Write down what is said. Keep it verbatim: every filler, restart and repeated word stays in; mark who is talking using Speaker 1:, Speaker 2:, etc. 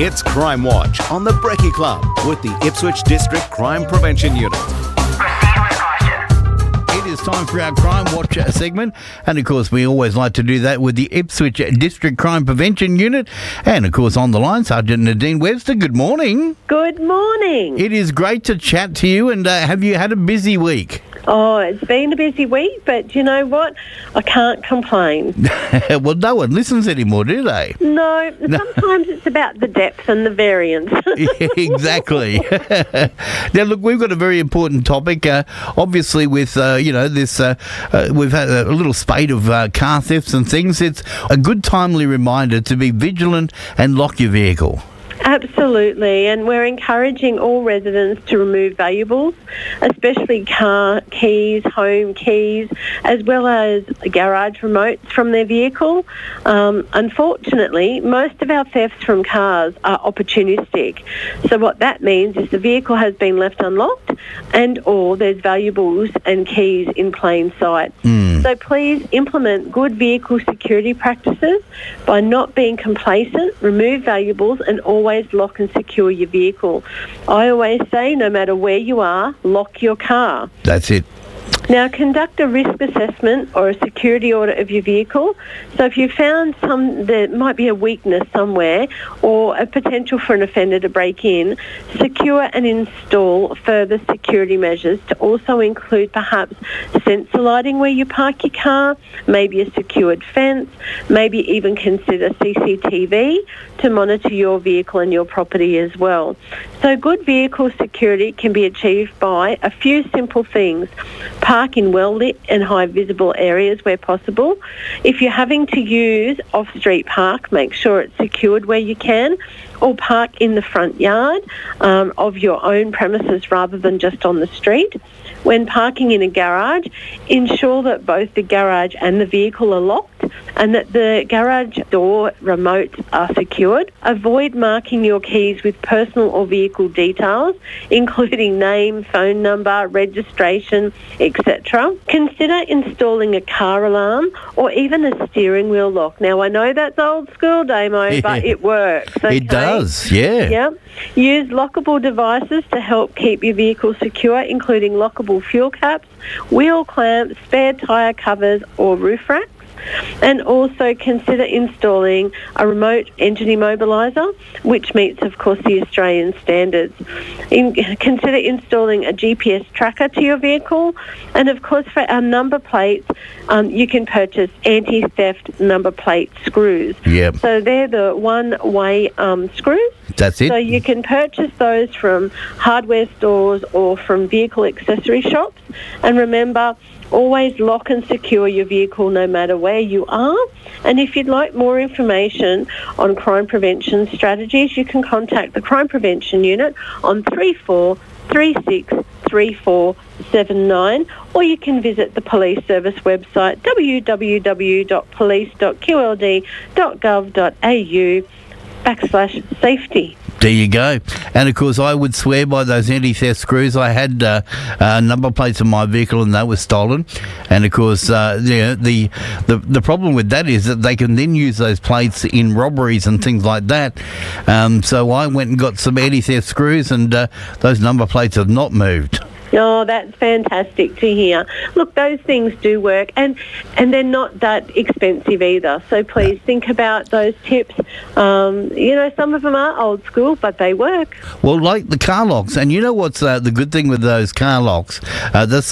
Speaker 1: It's Crime Watch on the Brekkie Club with the Ipswich District Crime Prevention Unit.
Speaker 2: It is time for our Crime Watch segment, and of course we always like to do that with the Ipswich District Crime Prevention Unit, and of course on the line Sergeant Nadine Webster. Good morning.
Speaker 3: Good morning.
Speaker 2: It is great to chat to you, and uh, have you had a busy week?
Speaker 3: Oh, it's been a busy week, but you know what? I can't complain.
Speaker 2: Well, no one listens anymore, do they?
Speaker 3: No, sometimes it's about the depth and the variance.
Speaker 2: Yeah, exactly. Now, look, we've got a very important topic. Uh, obviously, with uh, you know this, uh, uh, we've had a little spate of uh, car thefts and things. It's a good, timely reminder to be vigilant and lock your vehicle.
Speaker 3: Absolutely, and we're encouraging all residents to remove valuables, especially car keys, home keys, as well as garage remotes from their vehicle. Um, unfortunately, most of our thefts from cars are opportunistic. So what that means is the vehicle has been left unlocked and or there's valuables and keys in plain sight.
Speaker 2: Mm.
Speaker 3: So please implement good vehicle security practices by not being complacent, remove valuables and always lock and secure your vehicle. I always say, no matter where you are, lock your car.
Speaker 2: That's it.
Speaker 3: Now, conduct a risk assessment or a security audit of your vehicle. So if you found some, there might be a weakness somewhere or a potential for an offender to break in, secure and install further security measures to also include perhaps sensor lighting where you park your car, maybe a secured fence, maybe even consider C C T V to monitor your vehicle and your property as well. So good vehicle security can be achieved by a few simple things. Park in well-lit and high visible areas where possible. If you're having to use off-street park, make sure it's secured where you can, or park in the front yard um, of your own premises rather than just on the street. When parking in a garage, ensure that both the garage and the vehicle are locked and that the garage door remotes are secured. Avoid marking your keys with personal or vehicle details, including name, phone number, registration, et cetera. Consider installing a car alarm or even a steering wheel lock. Now, I know that's old school, Damo, but it works. Okay?
Speaker 2: It does, yeah.
Speaker 3: Yeah. Use lockable devices to help keep your vehicle secure, including lockable fuel caps, wheel clamps, spare tyre covers or roof racks. And also consider installing a remote engine immobiliser, which meets, of course, the Australian standards. In, consider installing a G P S tracker to your vehicle. And, of course, for our number plates, um, you can purchase anti-theft number plate screws.
Speaker 2: Yep.
Speaker 3: So they're the one-way um, screws.
Speaker 2: That's it.
Speaker 3: So you can purchase those from hardware stores or from vehicle accessory shops. And remember, always lock and secure your vehicle no matter where you are. And if you'd like more information on crime prevention strategies, you can contact the Crime Prevention Unit on three four three six three four seven nine, or you can visit the Police Service website w w w dot police dot q l d dot gov dot a u backslash safety.
Speaker 2: There you go. And, of course, I would swear by those anti-theft screws. I had uh, uh, number plates on my vehicle and they were stolen. And, of course, uh, the, the the the problem with that is that they can then use those plates in robberies and things like that. Um, so I went and got some anti-theft screws and uh, those number plates have not moved.
Speaker 3: Oh, that's fantastic to hear. Look, those things do work, and and they're not that expensive either. So please think about those tips. Um, you know, some of them are old school, but they work.
Speaker 2: Well, like the car locks. And you know what's uh, the good thing with those car locks? Uh, that's